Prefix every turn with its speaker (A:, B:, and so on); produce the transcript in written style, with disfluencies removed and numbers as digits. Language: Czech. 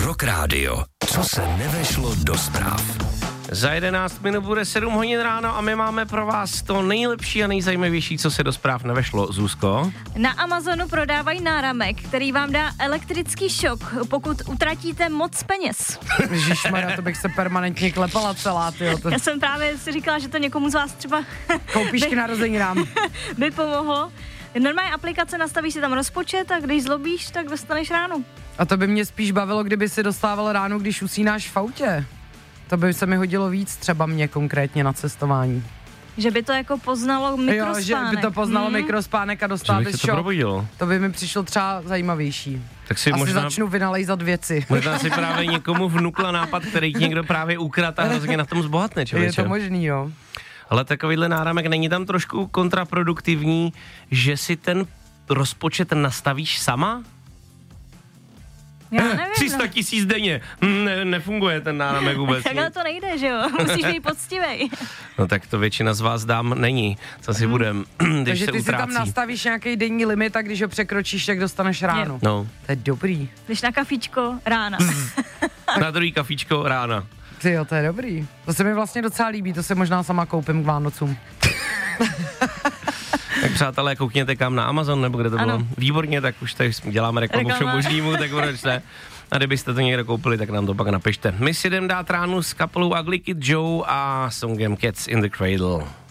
A: Rock Radio. Co se nevešlo do zpráv.
B: Za 11 minut bude 7 hodin ráno a my máme pro vás to nejlepší a nejzajímavější, co se do zpráv nevešlo. Zuzko?
C: Na Amazonu prodávají náramek, který vám dá elektrický šok, pokud utratíte moc peněz.
D: Ježišmarja, to bych se permanentně klepala celá, tyjo.
C: Já jsem právě si říkala, že to někomu z vás třeba
D: Koupíš k narozeninám.
C: by pomohlo. Normální aplikace, nastavíš si tam rozpočet a když zlobíš, tak dostaneš ránu.
D: A to by mě spíš bavilo, kdyby si dostával ráno, když usínáš v autě. To by se mi hodilo víc, třeba mě konkrétně na cestování.
C: Že by to jako poznalo mikrospánek.
D: Jo, že by to poznalo mikrospánek a dostal bys šok. To by mi přišlo třeba zajímavější.
B: Tak si
D: asi
B: možná
D: začnu vynalejzat věci.
B: Možná si právě někomu vnukla nápad, který někdo právě ukradl a hrozně na tom zbohatne, člověče.
D: Je to možný, jo.
B: Ale takovýhle náramek není tam trošku kontraproduktivní, že si ten rozpočet nastavíš sama?
C: Já nevím,
B: 300 000 denně. Nefunguje ten náramek vůbec.
C: Takhle to nejde, že jo? Musíš být poctivej.
B: No tak to většina z vás dám není. Co si budem, když
D: takže
B: se
D: ty
B: utrácí.
D: si tam nastavíš nějaký denní limit a když ho překročíš, tak dostaneš ráno.
B: No.
D: To je dobrý.
C: Když na kafičko rána.
B: Na druhý kafíčko rána.
D: Tyjo, to je dobrý. To se mi vlastně docela líbí, to se možná sama koupím k Vánocům.
B: Tak přátelé, koukněte kam na Amazon, nebo kde to bylo. Výborně, tak už tady děláme reklamu všem možnému, tak proč ne. A kdybyste to někde koupili, tak nám to pak napište. My si jdem dát ránu s kapelou Ugly Kid Joe a songem Cats in the Cradle.